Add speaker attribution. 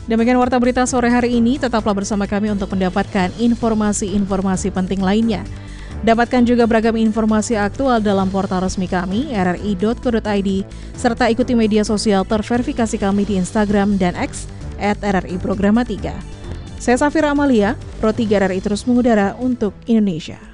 Speaker 1: Demikian Warta Berita sore hari ini, tetaplah bersama kami untuk mendapatkan informasi-informasi penting lainnya. Dapatkan juga beragam informasi aktual dalam portal resmi kami, rri.co.id, serta ikuti media sosial terverifikasi kami di Instagram dan X, @RRI Programa 3. Saya Safira Amalia, Pro 3 RRI terus mengudara untuk Indonesia.